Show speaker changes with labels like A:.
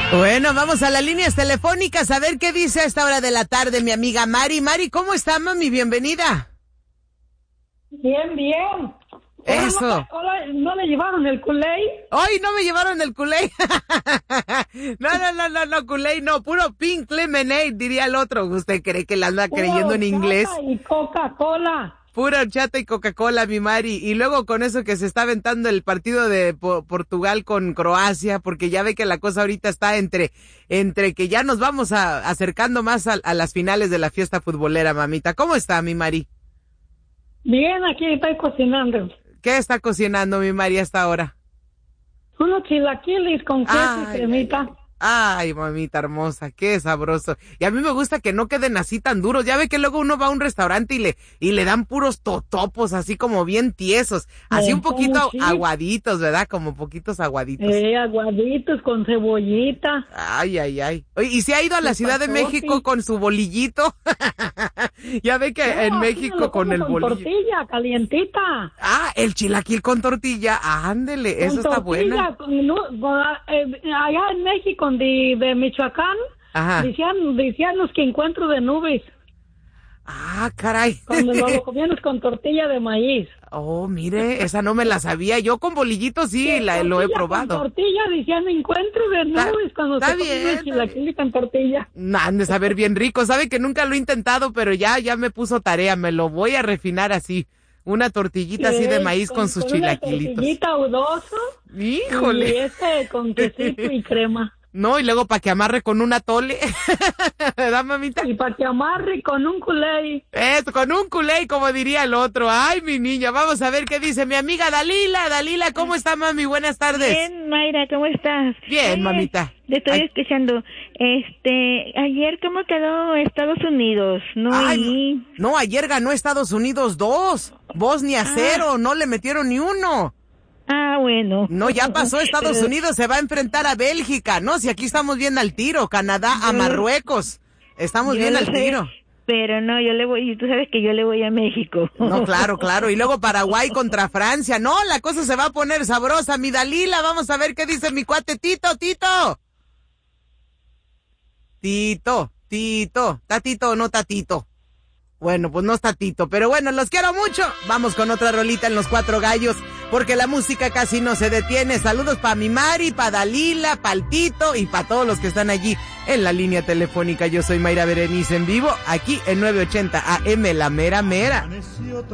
A: Bueno, vamos a las líneas telefónicas a ver qué dice a esta hora de la tarde mi amiga Mari. Mari, ¿cómo está, mami? Bienvenida.
B: Bien, bien.
A: Eso.
B: Hola, ¿no le llevaron el Kool-Aid?
A: ¡Ay, no me llevaron el Kool-Aid! No, Kool-Aid no, puro Pink Lemonade, diría el otro. ¿Usted cree que la anda creyendo en inglés?
B: Y Coca-Cola.
A: Pura horchata y Coca-Cola, mi Mari. Y luego con eso que se está aventando el partido de Portugal con Croacia, porque ya ve que la cosa ahorita está entre que ya nos vamos acercando más a las finales de la fiesta futbolera, mamita. ¿Cómo está, mi Mari?
B: Bien, aquí estoy cocinando.
A: ¿Qué está cocinando, mi Mari, hasta ahora?
B: Unos chilaquiles con queso y cremita.
A: Ay, mamita hermosa, qué sabroso. Y a mí me gusta que no queden así tan duros. Ya ve que luego uno va a un restaurante y le dan puros totopos, así como bien tiesos. Así un poquito aguaditos, ¿verdad? Como poquitos aguaditos.
B: Aguaditos con cebollita.
A: Ay. Oye, ¿y si ha ido a la Ciudad de México con su bolillito? Ya ve que en México con el bolillo.
B: Con tortilla calientita.
A: Ah, el chilaquil con tortilla. Ándele, eso está bueno.
B: Allá en México, de Michoacán,
A: ajá,
B: decían los que encuentro de nubes.
A: Ah, caray.
B: Cuando lo comíamos con tortilla de maíz.
A: Oh, mire, esa no me la sabía. Yo con bolillitos sí lo he probado.
B: Con tortilla decían encuentro de nubes cuando se comía el chilaquil con tortilla.
A: Han de saber bien rico. Sabe que nunca lo he intentado, pero ya me puso tarea. Me lo voy a refinar así. Una tortillita así de maíz con sus chilaquilitos. Una
B: tortillita udoso.
A: Híjole.
B: Y con quesito y crema.
A: No, y luego para que amarre con un atole, ¿verdad, mamita?
B: Y para que amarre con un Kool-Aid.
A: Eso, con un Kool-Aid, como diría el otro. Ay, mi niña, vamos a ver qué dice mi amiga Dalila. Dalila, ¿cómo está, mami? Buenas tardes.
C: Bien, Mayra, ¿cómo estás?
A: Bien, mamita.
C: Te estoy escuchando. Ayer, ¿cómo quedó Estados Unidos?
A: No, ayer ganó Estados Unidos 2. Bosnia 0, no le metieron ni uno.
C: Ah, bueno.
A: No, ya pasó Estados Unidos, se va a enfrentar a Bélgica, ¿no? Si aquí estamos bien al tiro, Canadá a Marruecos, estamos bien al tiro.
C: Pero no, yo le voy, y tú sabes que yo le voy a México.
A: No, claro, y luego Paraguay contra Francia, no, la cosa se va a poner sabrosa, mi Dalila, vamos a ver qué dice mi cuate Tito. ¿Tatito o no Tatito? Bueno, pues no está Tito, pero bueno, los quiero mucho. Vamos con otra rolita en Los Cuatro Gallos, porque la música casi no se detiene. Saludos para mi Mari, para Dalila, para el Tito y para todos los que están allí en la línea telefónica. Yo soy Mayra Berenice en vivo, aquí en 980 AM, la mera mera.